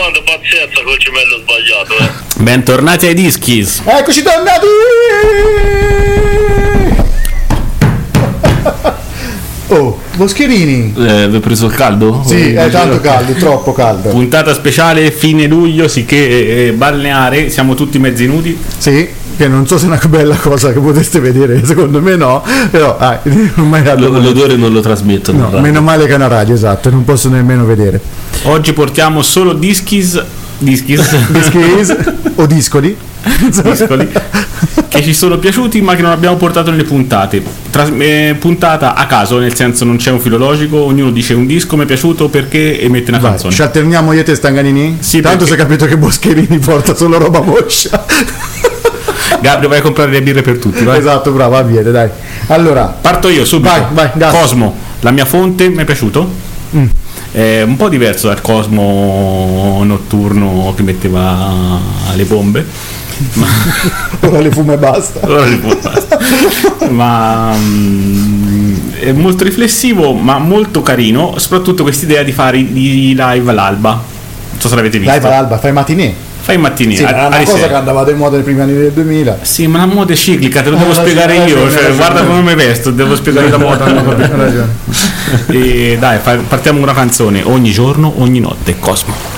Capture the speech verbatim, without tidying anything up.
raccomando, pazienza col gemello sbagliato, eh. Bentornati ai Dischis. Eccoci tornati. Oh, Boscherini. Eh, vi ho preso il caldo? Sì, è tanto caldo, troppo caldo. Puntata speciale fine luglio, sicché eh, balneare, siamo tutti mezzi nudi. Sì, che non so se è una bella cosa che poteste vedere, secondo me no, però ah, ormai L- l'odore non lo trasmettono. no, meno male che è una radio, esatto, non posso nemmeno vedere. Oggi portiamo solo Dischis, Dischis, Dischis o discoli. discoli che ci sono piaciuti ma che non abbiamo portato nelle puntate. Tras- eh, puntata a caso, nel senso non c'è un filologico, ognuno dice un disco mi è piaciuto perché e mette una Vai, canzone. ci alterniamo io e te Stanganini? Sì, tanto perché- si è capito che Boscherini porta solo roba moscia. Gabrio, vai a comprare le birre per tutti, vai. Esatto, bravo, avviene, dai. Allora, Parto io subito. Vai, vai, gas. Cosmo, la mia fonte, mi è piaciuto? Mm. È un po' diverso dal Cosmo notturno che metteva le bombe. Ma, ora le fumo e basta. ora le bombe basta. ma mm, è molto riflessivo, ma molto carino, soprattutto quest'idea di fare i live all'alba. Non so se l'avete visto. Dai, va l'alba, fai matinee. Fai i mattini. Sì, a- era una alle cosa sei. che andava in moda nei primi anni del duemila. Sì, ma la moda è ciclica, te lo Eh, devo hai spiegare ragione, io, hai cioè, ragione. guarda come mi vesto, devo spiegare la moda. non capisco. Hai ragione. E dai, fa- partiamo con una canzone. Ogni giorno, ogni notte, Cosmo.